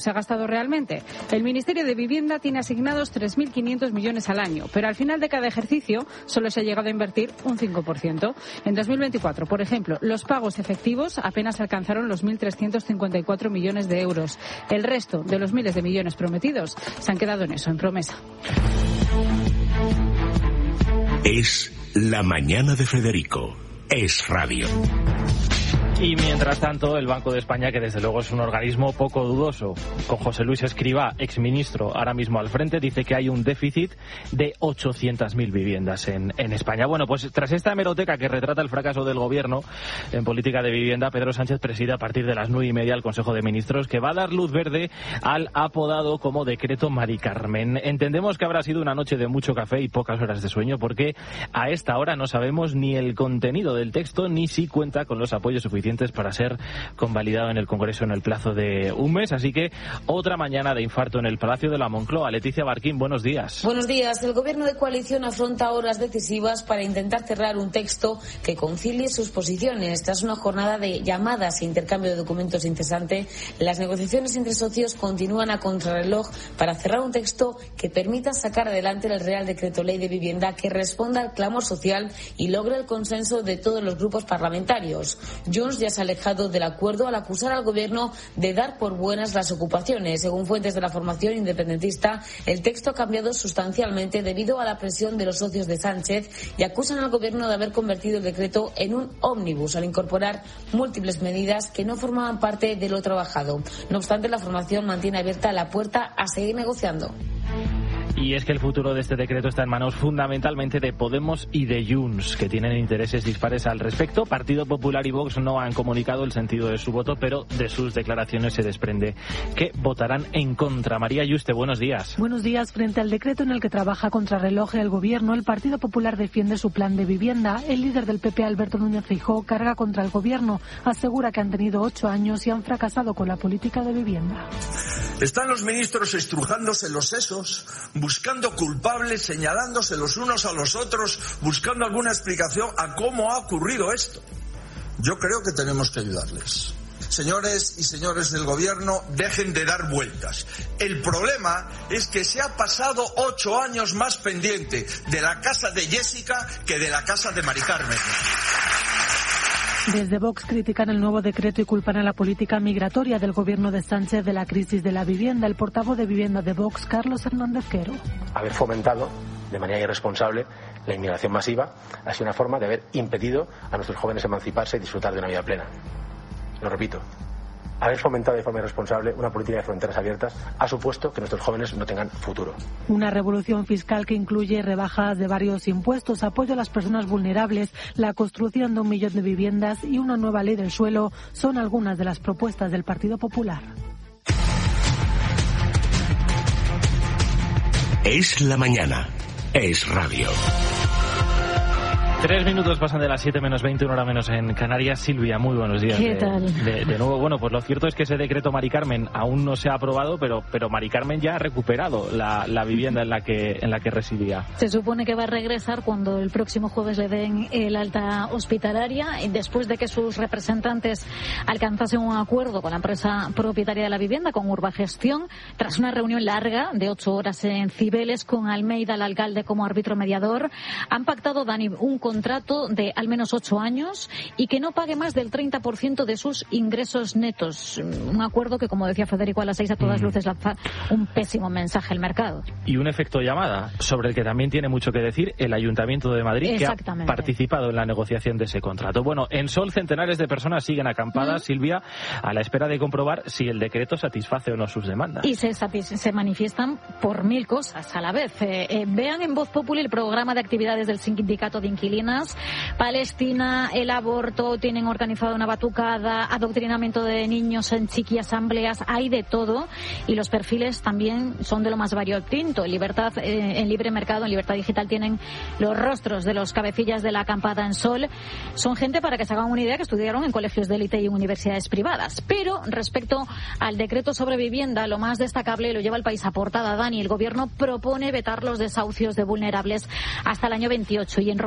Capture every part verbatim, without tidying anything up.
se ha gastado realmente. El Ministerio de Vivienda tiene asignados tres mil quinientos millones al año, pero al final de cada ejercicio solo se ha llegado a invertir un cinco por ciento. En dos mil veinticuatro, por ejemplo, los pagos efectivos apenas alcanzaron los mil trescientos cincuenta y cuatro millones de euros. El resto de los miles de millones prometidos se han quedado en eso, en promesa. Es la mañana de Federico. Es radio. Y mientras tanto, el Banco de España, que desde luego es un organismo poco dudoso, con José Luis Escrivá, exministro, ahora mismo al frente, dice que hay un déficit de ochocientas mil viviendas en, en España. Bueno, pues tras esta hemeroteca que retrata el fracaso del gobierno en política de vivienda, Pedro Sánchez preside a partir de las nueve y media el Consejo de Ministros, que va a dar luz verde al apodado como decreto Mari Carmen. Entendemos que habrá sido una noche de mucho café y pocas horas de sueño, porque a esta hora no sabemos ni el contenido del texto, ni si cuenta con los apoyos suficientes para ser convalidado en el Congreso en el plazo de un mes. Así que otra mañana de infarto en el Palacio de la Moncloa. Leticia Barquín, buenos días. Buenos días. El Gobierno de coalición afronta horas decisivas para intentar cerrar un texto que concilie sus posiciones. Tras una jornada de llamadas e intercambio de documentos incesante, las negociaciones entre socios continúan a contrarreloj para cerrar un texto que permita sacar adelante el Real Decreto Ley de Vivienda, que responda al clamor social y logre el consenso de todos los grupos parlamentarios. Junts ya se ha alejado del acuerdo al acusar al Gobierno de dar por buenas las ocupaciones. Según fuentes de la formación independentista, el texto ha cambiado sustancialmente debido a la presión de los socios de Sánchez y acusan al Gobierno de haber convertido el decreto en un ómnibus al incorporar múltiples medidas que no formaban parte de lo trabajado. No obstante, la formación mantiene abierta la puerta a seguir negociando. Y es que el futuro de este decreto está en manos fundamentalmente de Podemos y de Junts, que tienen intereses dispares al respecto. Partido Popular y Vox no han comunicado el sentido de su voto, pero de sus declaraciones se desprende que votarán en contra. María Yuste, buenos días. Buenos días. Frente al decreto en el que trabaja contrarreloj el Gobierno, el Partido Popular defiende su plan de vivienda. El líder del P P, Alberto Núñez Feijóo, carga contra el Gobierno. Asegura que han tenido ocho años y han fracasado con la política de vivienda. Están los ministros estrujándose los sesos, buscando culpables, señalándose los unos a los otros, buscando alguna explicación a cómo ha ocurrido esto. Yo creo que tenemos que ayudarles. Señores y señores del Gobierno, dejen de dar vueltas. El problema es que se ha pasado ocho años más pendiente de la casa de Jessica que de la casa de Mari Carmen. Desde Vox critican el nuevo decreto y culpan a la política migratoria del Gobierno de Sánchez de la crisis de la vivienda. El portavoz de Vivienda de Vox, Carlos Hernández Quero. Haber fomentado de manera irresponsable la inmigración masiva ha sido una forma de haber impedido a nuestros jóvenes emanciparse y disfrutar de una vida plena. Lo repito. Haber fomentado de forma irresponsable una política de fronteras abiertas ha supuesto que nuestros jóvenes no tengan futuro. Una revolución fiscal que incluye rebajas de varios impuestos, apoyo a las personas vulnerables, la construcción de un millón de viviendas y una nueva ley del suelo son algunas de las propuestas del Partido Popular. Es la mañana. Es radio. Tres minutos pasan de las siete menos veinte, una hora menos en Canarias. Silvia, muy buenos días. ¿Qué de, tal? De, de nuevo, bueno, pues lo cierto es que ese decreto Mari Carmen aún no se ha aprobado, pero pero Mari Carmen ya ha recuperado la, la vivienda en la que en la que residía. Se supone que va a regresar cuando el próximo jueves le den el alta hospitalaria, y después de que sus representantes alcanzasen un acuerdo con la empresa propietaria de la vivienda, con Urbagestión, tras una reunión larga de ocho horas en Cibeles con Almeida, el alcalde, como árbitro mediador, han pactado, Dani, un contrato de al menos ocho años y que no pague más del treinta por ciento de sus ingresos netos. Un acuerdo que, como decía Federico a las seis, a todas luces lanza un pésimo mensaje al mercado. Y un efecto llamada, sobre el que también tiene mucho que decir el Ayuntamiento de Madrid, que ha participado en la negociación de ese contrato. Bueno, en Sol centenares de personas siguen acampadas, mm. Silvia, a la espera de comprobar si el decreto satisface o no sus demandas. Y se, se manifiestan por mil cosas a la vez. Eh, eh, vean en Voz Populi el programa de actividades del Sindicato de Inquilinos. Palestina, el aborto, tienen organizado una batucada, adoctrinamiento de niños en chiqui asambleas, hay de todo, y los perfiles también son de lo más variopinto. En Libertad, eh, en Libre Mercado, en Libertad Digital, tienen los rostros de los cabecillas de la acampada en Sol. Son gente, para que se hagan una idea, que estudiaron en colegios de élite y en universidades privadas. Pero respecto al decreto sobre vivienda, lo más destacable, lo lleva el País a portada, Dani. El Gobierno propone vetar los desahucios de vulnerables hasta el año veintiocho, y en Román Palacio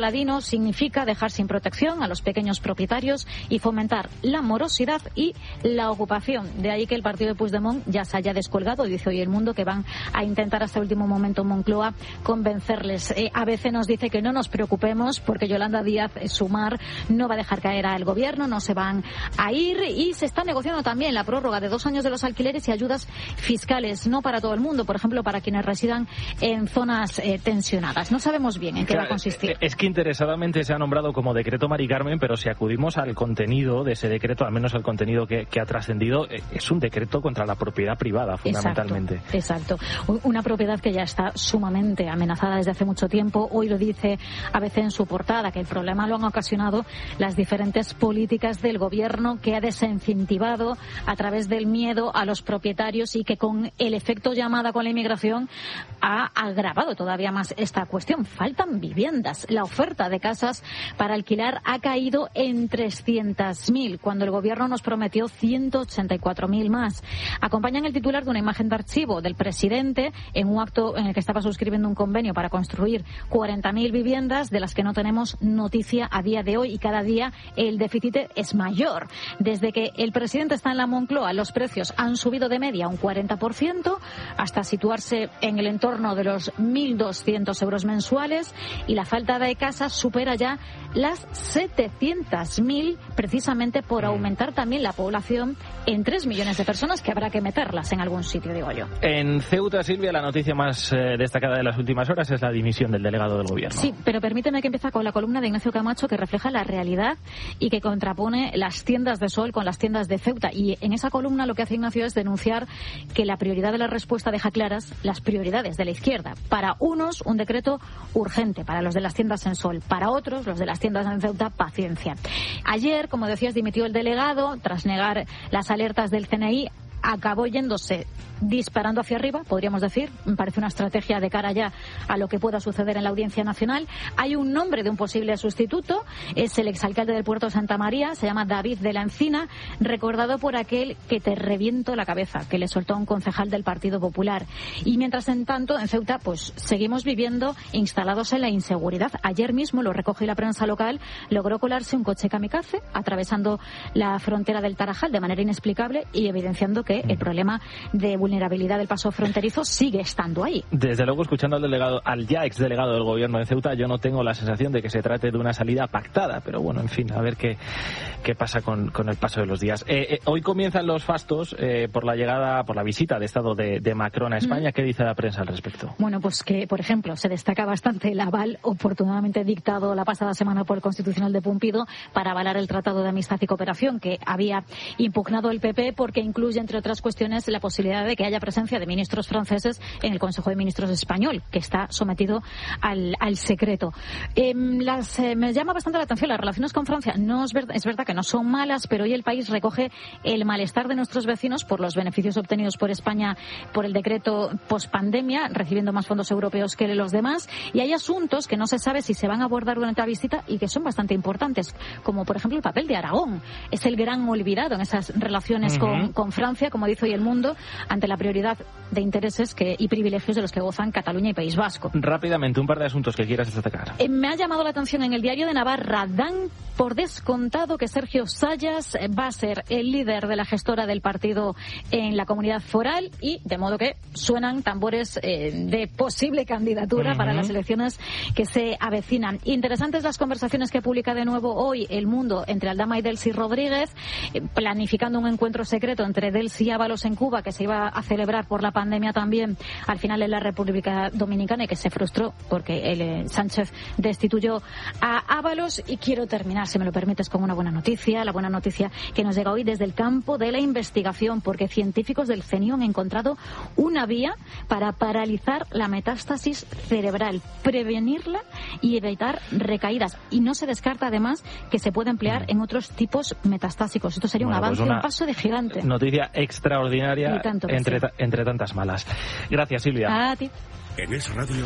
paladino significa dejar sin protección a los pequeños propietarios y fomentar la morosidad y la ocupación. De ahí que el partido de Puigdemont ya se haya descolgado, dice hoy El Mundo, que van a intentar hasta el último momento en Moncloa convencerles. Eh, A B C nos dice que no nos preocupemos porque Yolanda Díaz eh, Sumar no va a dejar caer al gobierno, no se van a ir, y se está negociando también la prórroga de dos años de los alquileres y ayudas fiscales, no para todo el mundo, por ejemplo, para quienes residan en zonas eh, tensionadas. No sabemos bien en qué claro, va a consistir. Es que interesadamente se ha nombrado como decreto Mari Carmen, pero si acudimos al contenido de ese decreto, al menos al contenido que, que ha trascendido, es un decreto contra la propiedad privada, fundamentalmente. Exacto, exacto. Una propiedad que ya está sumamente amenazada desde hace mucho tiempo. Hoy lo dice A B C en su portada, que el problema lo han ocasionado las diferentes políticas del gobierno, que ha desincentivado a través del miedo a los propietarios y que con el efecto llamada con la inmigración ha agravado todavía más esta cuestión. Faltan viviendas. La oferta de casas para alquilar ha caído en trescientas mil, cuando el gobierno nos prometió ciento ochenta y cuatro mil más. Acompañan el titular de una imagen de archivo del presidente en un acto en el que estaba suscribiendo un convenio para construir cuarenta mil viviendas, de las que no tenemos noticia a día de hoy, y cada día el déficit es mayor. Desde que el presidente está en la Moncloa, los precios han subido de media un cuarenta por ciento hasta situarse en el entorno de los mil doscientos euros mensuales, y la falta de casas supera ya las setecientas mil, precisamente por aumentar también la población en tres millones de personas, que habrá que meterlas en algún sitio, digo yo. En Ceuta, Silvia, la noticia más eh, destacada de las últimas horas es la dimisión del delegado del gobierno. Sí, pero permíteme que empiece con la columna de Ignacio Camacho, que refleja la realidad y que contrapone las tiendas de Sol con las tiendas de Ceuta. Y en esa columna lo que hace Ignacio es denunciar que la prioridad de la respuesta deja claras las prioridades de la izquierda. Para unos, un decreto urgente para los de las tiendas en Sol. Para otros, los de las tiendas en Ceuta, paciencia. Ayer, como decías, dimitió el delegado tras negar las alertas del C N I. Acabó yéndose disparando hacia arriba, podríamos decir. Me parece una estrategia de cara ya a lo que pueda suceder en la Audiencia Nacional. Hay un nombre de un posible sustituto, es el exalcalde del puerto de Santa María, se llama David de la Encina, recordado por aquel que te reviento la cabeza, que le soltó a un concejal del Partido Popular. Y mientras en tanto, en Ceuta, pues seguimos viviendo instalados en la inseguridad. Ayer mismo, lo recoge la prensa local, logró colarse un coche kamikaze atravesando la frontera del Tarajal de manera inexplicable y evidenciando que el problema de vulnerabilidad del paso fronterizo sigue estando ahí. Desde luego, escuchando al delegado, al ya exdelegado del gobierno de Ceuta, yo no tengo la sensación de que se trate de una salida pactada, pero bueno, en fin, a ver qué, qué pasa con, con el paso de los días. Eh, eh, hoy comienzan los fastos eh, por la llegada, por la visita de Estado de, de Macron a España. Mm. ¿Qué dice la prensa al respecto? Bueno, pues que, por ejemplo, se destaca bastante el aval oportunamente dictado la pasada semana por el Constitucional de Pumpido para avalar el Tratado de Amistad y Cooperación que había impugnado el P P, porque incluye, entre otras cuestiones, la posibilidad de que haya presencia de ministros franceses en el Consejo de Ministros español, que está sometido al, al secreto. Eh, las, eh, me llama bastante la atención las relaciones con Francia. No es, ver, es verdad que no son malas, pero hoy el país recoge el malestar de nuestros vecinos por los beneficios obtenidos por España por el decreto pospandemia, recibiendo más fondos europeos que los demás, y hay asuntos que no se sabe si se van a abordar durante la visita y que son bastante importantes, como por ejemplo el papel de Aragón. Es el gran olvidado en esas relaciones uh-huh. con, con Francia, como dice hoy El Mundo, ante la prioridad de intereses que, y privilegios de los que gozan Cataluña y País Vasco. Rápidamente, un par de asuntos que quieras destacar. Eh, me ha llamado la atención en el Diario de Navarra, dan por descontado que Sergio Sayas va a ser el líder de la gestora del partido en la comunidad foral, y de modo que suenan tambores eh, de posible candidatura uh-huh. para las elecciones que se avecinan. Interesantes las conversaciones que publica de nuevo hoy El Mundo entre Aldama y Delcy Rodríguez, eh, planificando un encuentro secreto entre Delcy y Ábalos en Cuba, que se iba a celebrar por la pandemia también al final en la República Dominicana, y que se frustró porque el, eh, Sánchez destituyó a Ábalos. Y quiero terminar, si me lo permites, con una buena noticia. La buena noticia que nos llega hoy desde el campo de la investigación, porque científicos del C E N I han encontrado una vía para paralizar la metástasis cerebral, prevenirla y evitar recaídas. Y no se descarta además que se pueda emplear en otros tipos metastásicos. Esto sería bueno, un avance, pues un paso de gigante. Noticia extraordinaria entre, sí. entre tantas malas. Gracias, Silvia. A ti. En Es Radio.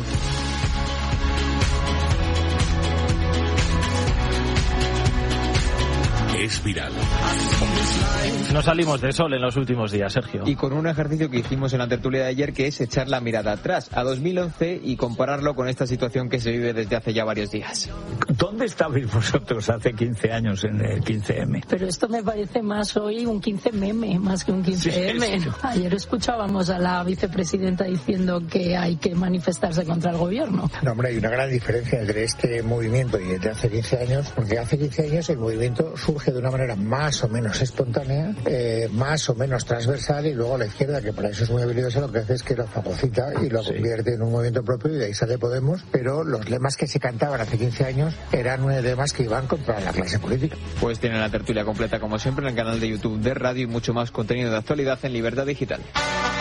es viral. No salimos de sol en los últimos días, Sergio. Y con un ejercicio que hicimos en la tertulia de ayer, que es echar la mirada atrás, a dos mil once, y compararlo con esta situación que se vive desde hace ya varios días. ¿Dónde estabais vosotros hace quince años en el quince eme? Pero esto me parece más hoy un quince meme, más que un quince eme. Sí, sí. Ayer escuchábamos a la vicepresidenta diciendo que hay que manifestarse contra el gobierno. No, hombre, hay una gran diferencia entre este movimiento y el de hace quince años, porque hace quince años el movimiento surge de una manera más o menos espontánea, eh, más o menos transversal, y luego la izquierda, que para eso es muy habilidosa, lo que hace es que lo fagocita y lo sí. convierte en un movimiento propio, y de ahí sale Podemos. Pero los lemas que se cantaban hace quince años eran lemas que iban contra la clase política. Pues tienen la tertulia completa, como siempre, en el canal de YouTube de Radio, y mucho más contenido de actualidad en Libertad Digital.